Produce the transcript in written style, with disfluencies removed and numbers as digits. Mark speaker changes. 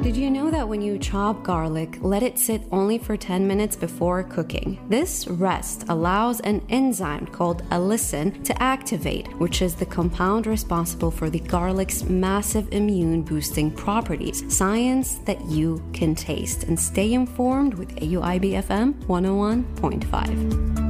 Speaker 1: Did you know that when you chop garlic, let it sit only for 10 minutes before cooking? This rest allows an enzyme called allicin to activate, which is the compound responsible for the garlic's massive immune-boosting properties. Science that you can taste. And stay informed with AUIB FM 101.5.